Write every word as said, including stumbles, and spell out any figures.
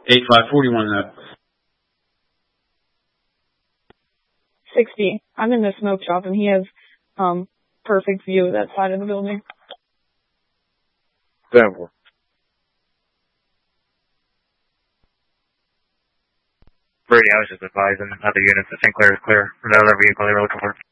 eight five forty-one, though. sixty. I'm in the smoke shop, and he has um perfect view of that side of the building. Denver. Brady, I was just advising other units that Sinclair is clear for the other vehicle they were looking for.